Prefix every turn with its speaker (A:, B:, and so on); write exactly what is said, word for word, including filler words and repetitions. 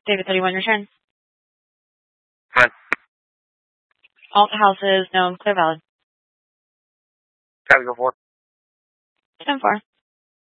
A: David thirty-one, return.
B: Fine.
A: Alt houses, no, clear valid.
B: Gotta go for it.
A: ten four.